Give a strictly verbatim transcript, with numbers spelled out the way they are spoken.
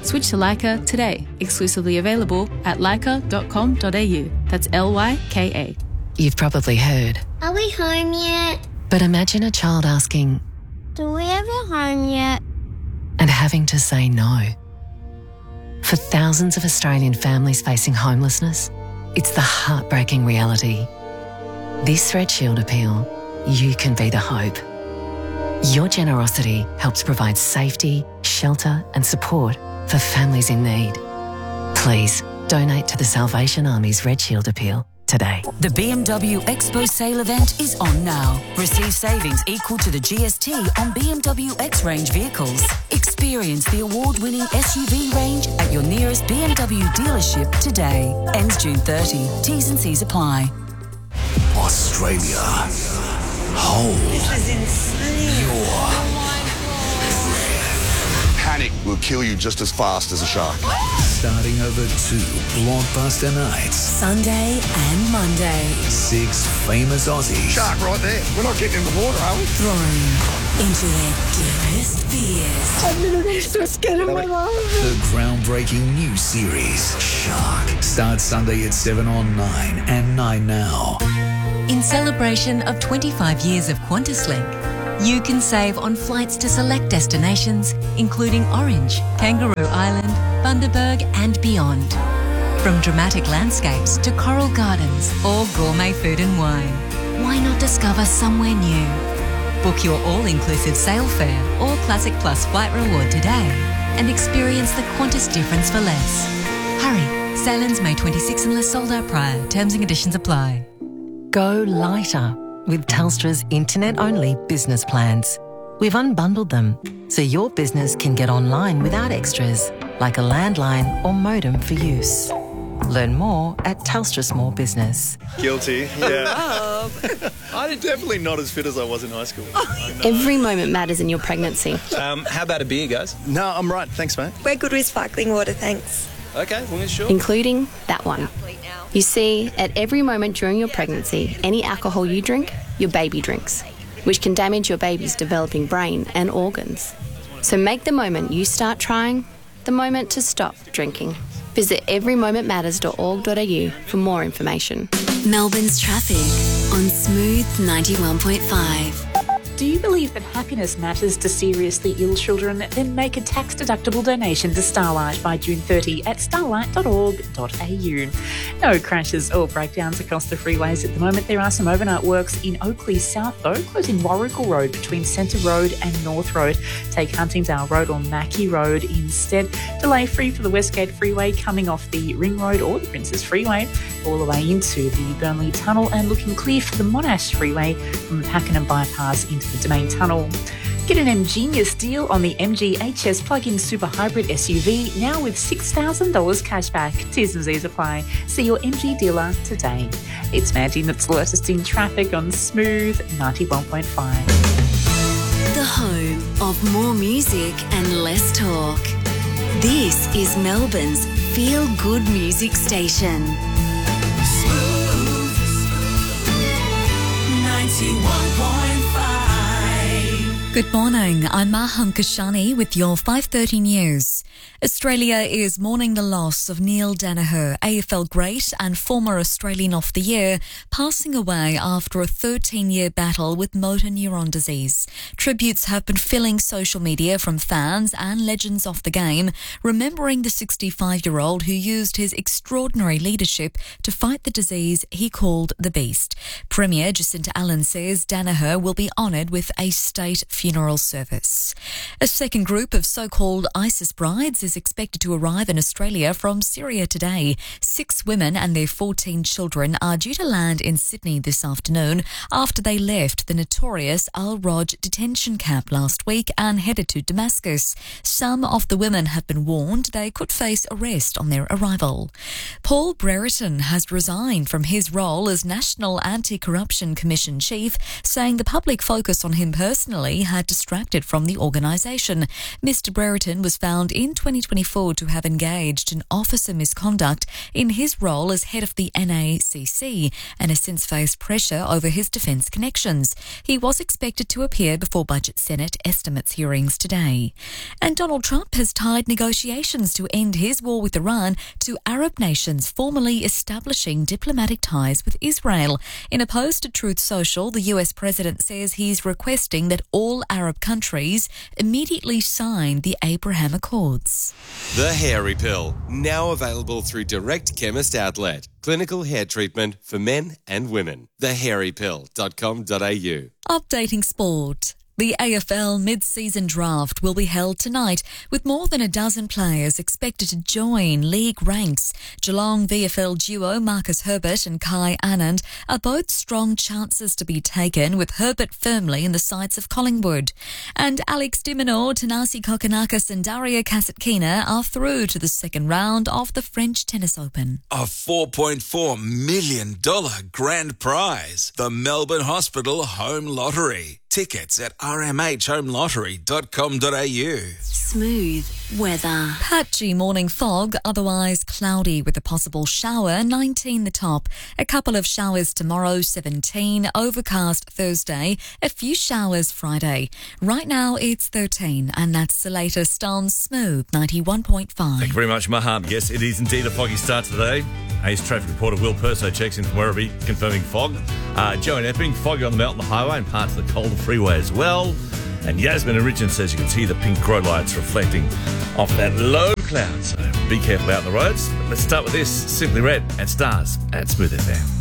Switch to Lyka today. Exclusively available at lyka dot com dot a u. That's L Y K A. You've probably heard. Are we home yet? But imagine a child asking, Do we have a home yet? and having to say no. For thousands of Australian families facing homelessness, it's the heartbreaking reality. This Red Shield appeal, you can be the hope. Your generosity helps provide safety, shelter and support for families in need. Please donate to the Salvation Army's Red Shield appeal today. The B M W Expo sale event is on now. Receive savings equal to the G S T on B M W X-Range vehicles. Experience the award-winning S U V range at your nearest B M W dealership today. Ends June thirtieth. T's and C's apply. Australia. Hold This is insane. your Oh my God. Panic will kill you just as fast as a shark. starting over two blockbuster nights. Sunday and Monday. Six famous Aussies. Shark right there. We're not getting in the water, are we? Thrown into their deepest fears. I'm literally so scared of my life. The groundbreaking new series, Shark, starts Sunday at seven on nine and nine now. In celebration of twenty-five years of QantasLink, you can save on flights to select destinations, including Orange, Kangaroo Island, Bundaberg and beyond. From dramatic landscapes to coral gardens or gourmet food and wine, why not discover somewhere new? Book your all-inclusive sail fare or Classic Plus flight reward today and experience the Qantas difference for less. Hurry, sail-ins May twenty-sixth unless sold out prior. Terms and conditions apply. Go lighter with Telstra's internet-only business plans. We've unbundled them so your business can get online without extras like a landline or modem for use. Learn more at Telstra Small Business. Guilty, yeah. I'm definitely not as fit as I was in high school. Every moment matters in your pregnancy. Um, how about a beer, guys? No, I'm right. Thanks, mate. We're good with sparkling water, thanks. Okay, well, sure. Including that one. You see, at every moment during your pregnancy, any alcohol you drink, your baby drinks, which can damage your baby's developing brain and organs. So make the moment you start trying the moment to stop drinking. Visit every moment matters dot org dot a u for more information. Melbourne's traffic on Smooth ninety-one point five. Do you believe that happiness matters to seriously ill children? Then make a tax-deductible donation to Starlight by June thirtieth at starlight dot org dot a u. No crashes or breakdowns across the freeways at the moment. There are some overnight works in Oakley South, though, closing Warrigal Road between Centre Road and North Road. Take Huntingdale Road or Mackie Road instead. Delay free for the Westgate Freeway coming off the Ring Road or the Princes Freeway, all the way into the Burnley Tunnel, and looking clear for the Monash Freeway from the Pakenham Bypass into the Domain Tunnel. Get an M-Genius deal on the M G H S plug-in super hybrid S U V now with six thousand dollars cashback. T's and C's apply. See your M G dealer today. It's Mandy that's latest in traffic on Smooth ninety-one point five. The home of more music and less talk. This is Melbourne's feel-good music station. Smooth ninety-one point five. Good morning, I'm Maham Kashani with your five thirty news. Australia is mourning the loss of Neil Danaher, A F L great and former Australian of the Year, passing away after a thirteen-year battle with motor neuron disease. Tributes have been filling social media from fans and legends of the game, remembering the sixty-five-year-old who used his extraordinary leadership to fight the disease he called the Beast. Premier Jacinta Allen says Danaher will be honoured with a state funeral service. A second group of so-called ISIS brides is expected to arrive in Australia from Syria today. Six women and their fourteen children are due to land in Sydney this afternoon after they left the notorious Al-Roj detention camp last week and headed to Damascus. Some of the women have been warned they could face arrest on their arrival. Paul Brereton has resigned from his role as National Anti-Corruption Commission Chief, saying the public focus on him personally had distracted from the organisation. Mister Brereton was found in twenty twenty-four to have engaged in officer misconduct in his role as head of the N A C C and has since faced pressure over his defence connections. He was expected to appear before Budget Senate estimates hearings today. And Donald Trump has tied negotiations to end his war with Iran to Arab nations formally establishing diplomatic ties with Israel. In a post to Truth Social, the U S president says he's requesting that all Arab countries immediately sign the Abraham Accords. The Hairy Pill, now available through Direct Chemist Outlet. Clinical hair treatment for men and women. the hairy pill dot com dot a u. Updating sport. The A F L mid-season draft will be held tonight with more than a dozen players expected to join league ranks. Geelong V F L duo Marcus Herbert and Kai Anand are both strong chances to be taken, with Herbert firmly in the sights of Collingwood. And Alex de Minaur, Thanasi Kokkinakis and Daria Kasatkina are through to the second round of the French Tennis Open. A four point four million dollars grand prize. The Melbourne Hospital Home Lottery. Tickets at r m h home lottery dot com dot a u. Smooth weather. Patchy morning fog, otherwise cloudy with a possible shower, nineteen the top. A couple of showers tomorrow, seventeen. Overcast Thursday, a few showers Friday. Right now it's thirteen, and that's the latest on Smooth ninety-one point five. Thank you very much, Maham. Yes, it is indeed a foggy start today. Ace traffic reporter Will Perso checks in from Werribee, confirming fog. Uh, Joan Epping, foggy on the Melton Highway and parts of the Calder Freeway as well. And Yasmin and Richard says you can see the pink grow lights reflecting off that low cloud. So be careful out on the roads. Let's start with this. Simply Red at Stars at Smooth F M.